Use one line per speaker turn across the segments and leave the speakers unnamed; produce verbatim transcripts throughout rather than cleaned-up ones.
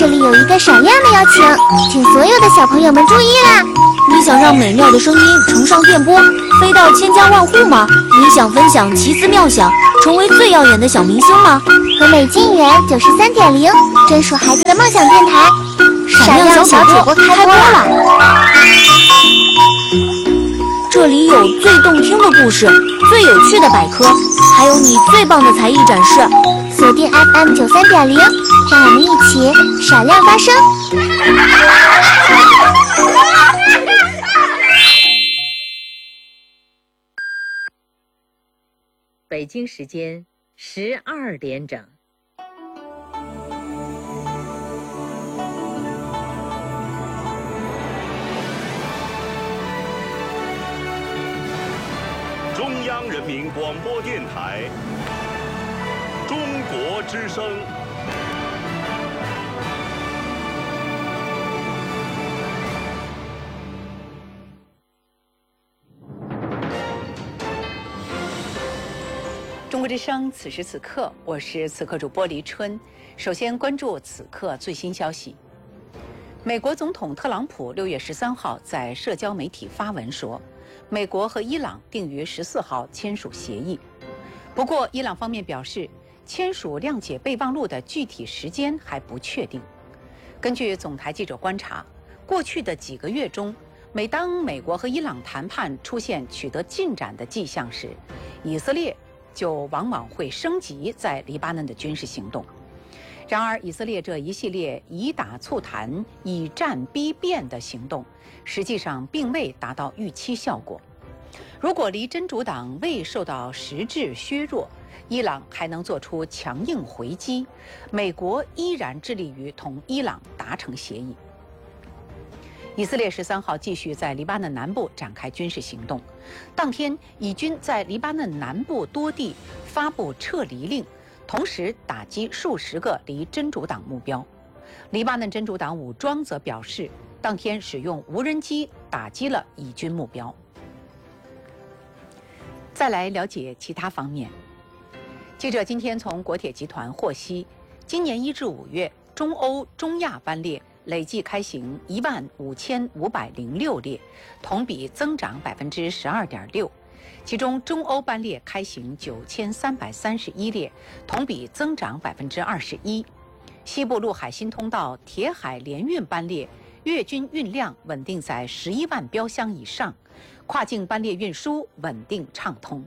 这里有一个闪亮的邀请，请所有的小朋友们注意啦！
你想让美妙的声音乘上电波，飞到千家万户吗？你想分享奇思妙想，成为最耀眼的小明星吗？
和美静园九十三点零专属孩子的梦想电台，闪亮小主播开播了！
这里有最动听的故事，最有趣的百科，还有你最棒的才艺展示。
锁定 F M 九三点零，让我们一起闪亮发声。
北京时间十二点整。
中央人民广播电台中国之声。
中国之声，此时此刻，我是此刻主播黎春。首先关注此刻最新消息。美国总统特朗普六月十三号在社交媒体发文说，美国和伊朗定于十四号签署协议。不过，伊朗方面表示，签署谅解备忘录的具体时间还不确定。根据总台记者观察，过去的几个月中，每当美国和伊朗谈判出现取得进展的迹象时，以色列就往往会升级在黎巴嫩的军事行动。然而，以色列这一系列以打促谈、以战逼变的行动，实际上并未达到预期效果。如果离真主党未受到实质削弱，伊朗还能做出强硬回击，美国依然致力于同伊朗达成协议。以色列十三号继续在黎巴嫩南部展开军事行动，当天以军在黎巴嫩南部多地发布撤离令，同时打击数十个离真主党目标。黎巴嫩真主党武装则表示，当天使用无人机打击了以军目标。再来了解其他方面。记者今天从国铁集团获悉，今年一至五月，中欧、中亚班列累计开行一万五千五百零六列，同比增长百分之十二点六。其中，中欧班列开行九千三百三十一列，同比增长百分之二十一。西部陆海新通道铁海联运班列月均运量稳定在十一万标箱以上，跨境班列运输稳定畅通。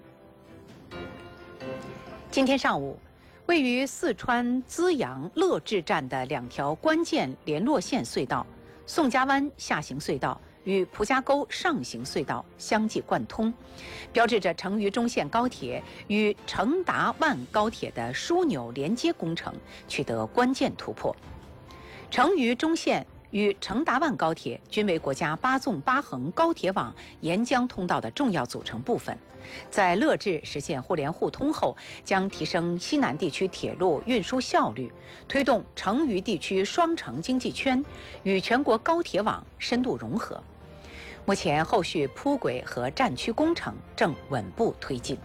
今天上午，位于四川资阳乐至站的两条关键联络线隧道——宋家湾下行隧道与蒲家沟上行隧道相继贯通，标志着成渝中线高铁与成达万高铁的枢纽连接工程取得关键突破。成渝中线与成达万高铁均为国家八纵八横高铁网沿江通道的重要组成部分，在乐至实现互联互通后，将提升西南地区铁路运输效率，推动成渝地区双城经济圈与全国高铁网深度融合。目前，后续铺轨和站区工程正稳步推进。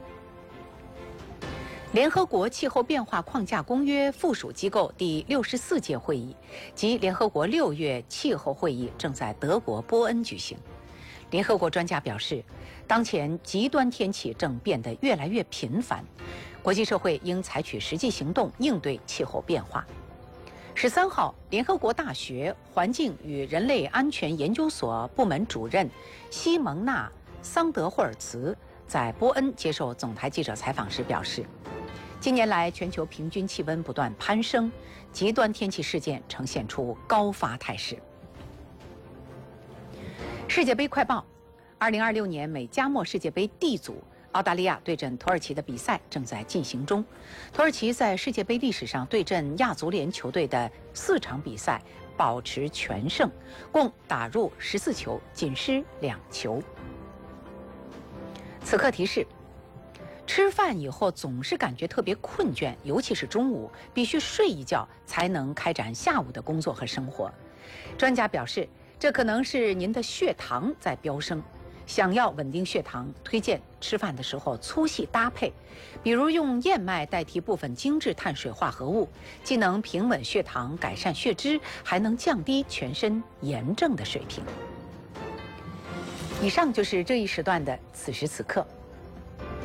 联合国气候变化框架公约附属机构第六十四届会议及联合国六月气候会议正在德国波恩举行。联合国专家表示，当前极端天气正变得越来越频繁，国际社会应采取实际行动应对气候变化。十三号，联合国大学环境与人类安全研究所部门主任西蒙娜·桑德霍尔茨在波恩接受总台记者采访时表示，近年来全球平均气温不断攀升，极端天气事件呈现出高发态势。世界杯快报：二零二六年美加墨世界杯 D 组，澳大利亚对阵土耳其的比赛正在进行中。土耳其在世界杯历史上对阵亚足联球队的四场比赛保持全胜，共打入十四球，仅失两球。此刻提示：吃饭以后总是感觉特别困倦，尤其是中午，必须睡一觉才能开展下午的工作和生活。专家表示，这可能是您的血糖在飙升。 想要稳定血糖，推荐吃饭的时候粗细搭配，比如用燕麦代替部分精致碳水化合物，既能平稳血糖、改善血脂，还能降低全身炎症的水平。以上就是这一时段的此时此刻。